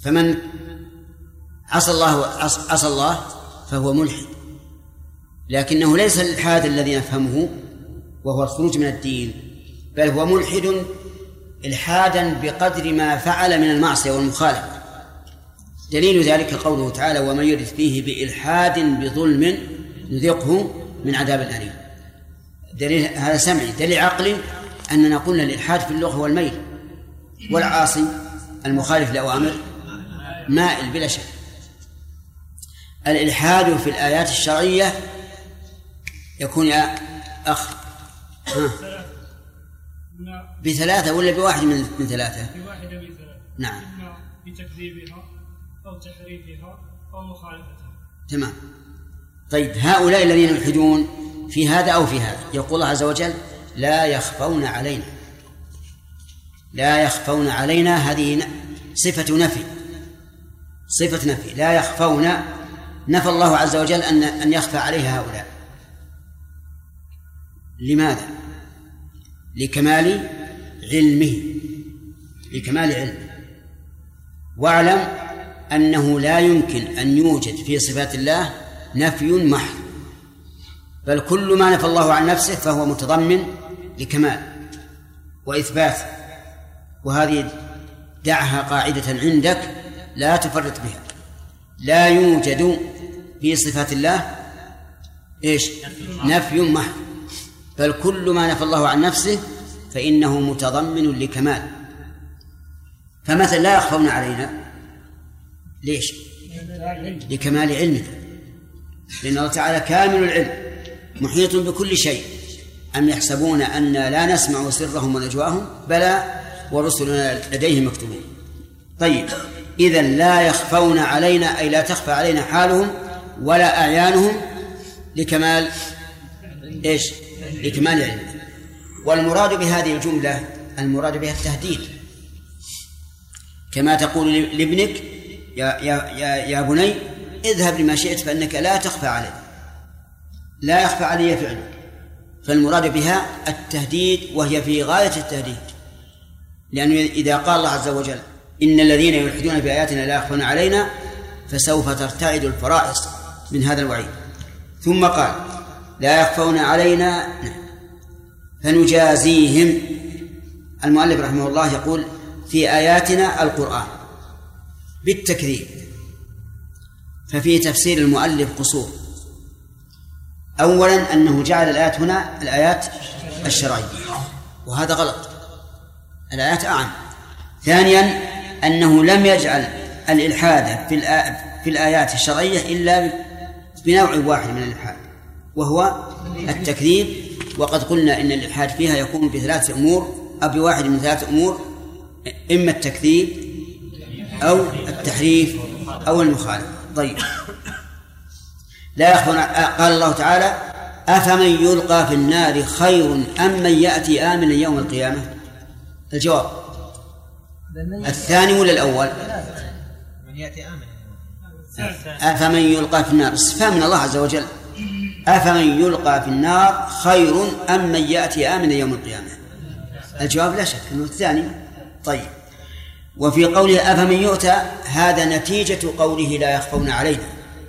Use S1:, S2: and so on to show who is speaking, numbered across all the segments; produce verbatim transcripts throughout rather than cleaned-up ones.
S1: فمن عصى الله عصى الله فهو ملحد، لكنه ليس الإلحاد الذي نفهمه وهو الخروج من الدين، بل هو ملحد إلحادا بقدر ما فعل من المعصية والمخالفة. دليل ذلك قوله تعالى: ومن يرد فيه بإلحاد بظلم نذقه من عذاب أليم. دليل هذا سمعي. دليل عقلي أننا قلنا الإلحاد في اللغة هو الميل، والعاصي المخالف لأوامر مائل بلا شك. الإلحاد في الآيات الشرعية يكون يا أخ ها. بثلاثة ولا بواحد من من ثلاثة؟
S2: بواحدة من ثلاثة.
S1: نعم.
S2: إما بتكذيبها أو تحريفها أو مخالفتها.
S1: تمام. طيب هؤلاء الذين يلحدون في هذا أو في هذا، يقول الله عز وجل: لا يخفون علينا. لا يخفون علينا هذه صفة نفي، صفة نفي. لا يخفون، نفى الله عز وجل أن أن يخفى عليها هؤلاء. لماذا؟ لكمال علمه، لكمال علمه. واعلم أنه لا يمكن أن يوجد في صفات الله نفي محض، بل كل ما نفى الله عن نفسه فهو متضمن لكمال وإثبات. وهذه دعها قاعدة عندك لا تفرط بها. لا يوجد في صفات الله إيش؟ نفي محض، بل كل ما نفى الله عن نفسه فإنه متضمن لكمال. فمثلا لا يخفون علينا، ليش؟ لكمال علمه، لأن الله تعالى كامل العلم محيط بكل شيء. أم يحسبون أن لا نسمع سرهم ونجواهم؟ بلى ورسلنا لديهم مكتوبون. طيب، إذن لا يخفون علينا أي لا تخفى علينا حالهم ولا أعيانهم لكمال إيش؟ لكمال علمه. والمراد بهذه الجملة المراد بها التهديد، كما تقول لابنك: يا, يا, يا, يا بني اذهب لما شئت فإنك لا تخفى علي، لا يخفى علي فعلك. فالمراد بها التهديد، وهي في غاية التهديد، لأنه إذا قال الله عز وجل: إن الذين يلحدون بآياتنا لا يخفون علينا، فسوف ترتعد الفرائص من هذا الوعيد. ثم قال: لا يخفون علينا فنجازيهم. المؤلف رحمه الله يقول في آياتنا القرآن بالتكذيب، ففي تفسير المؤلف قصور. أولا أنه جعل الآيات هنا الآيات الشرعية، وهذا غلط، الآيات أعم. ثانيا أنه لم يجعل الإلحاد في, في الآيات الشرعية إلا بنوع واحد من الإلحاد، وهو التكذيب. وقد قلنا إن الإلحاد فيها يكون بثلاثة أمور أو بواحد من ثلاثة أمور: إما التكذيب أو التحريف أو المخالفة. طيب، لا يخفون. قال الله تعالى: أفمن يلقى في النار خير أم من يأتي آمنا يوم القيامة؟ الجواب الثاني ولا الأول؟
S3: من يأتي آمنا.
S1: أفمن يلقى في النار استفهام من الله عز وجل: أفمن يلقى في النار خير أم من يأتي آمنا يوم القيامة؟ الجواب لا شك أنه الثاني. طيب، وفي قوله أفمن يؤتى هذا نتيجة قوله لا يخفون علينا.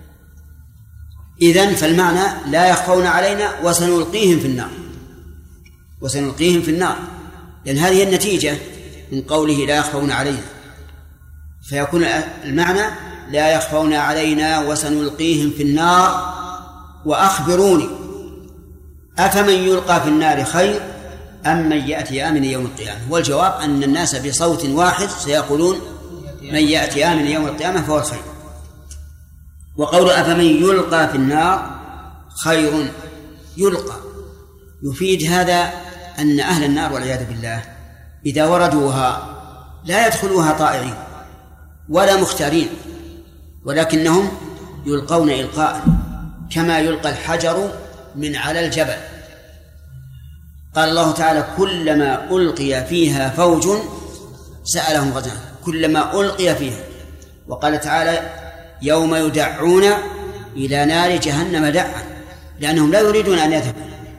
S1: إذن فالمعنى لا يخفون علينا وسنلقيهم في النار، وسنلقيهم في النار، لأن هذه النتيجة من قوله لا يخفون علينا. فيكون المعنى لا يخفون علينا وسنلقيهم في النار. وأخبروني أفمن يلقى في النار خير أم من يأتي آمن يوم القيامة؟ والجواب أن الناس بصوت واحد سيقولون من يأتي آمن يوم القيامة فهو الخير. وقول أفمن يلقى في النار خير، يلقى يفيد هذا أن أهل النار والعياذ بالله إذا وردوها لا يدخلوها طائعين ولا مختارين، ولكنهم يلقون إلقاء كما يلقى الحجر من على الجبل. قال الله تعالى: كلما ألقي فيها فوج سألهم غزاها، كلما ألقي فيها. وقال تعالى: يوم يدعون إلى نار جهنم دعا، لأنهم لا يريدون أن يذهبوا.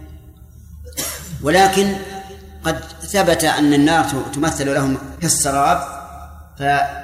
S1: ولكن قد ثبت أن النار تمثل لهم كالسراب،